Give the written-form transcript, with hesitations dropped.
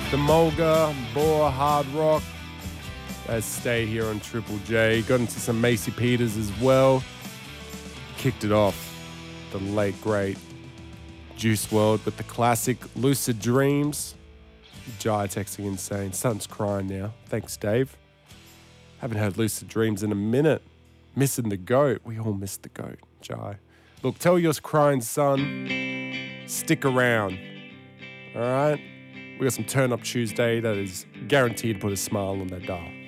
The Mulga, Boar, Hard Rock. Let's stay here on Triple J. Got into some Macy Peters as well. Kicked it off. The late, great Juice WRLD with the classic Lucid Dreams. Jai texting insane. Son's crying now. Thanks, Dave. Haven't heard Lucid Dreams in a minute. Missing the GOAT. We all miss the GOAT, Jai. Look, tell your crying son, stick around. All right? We got some Turn Up Tuesday that is guaranteed to put a smile on their dial.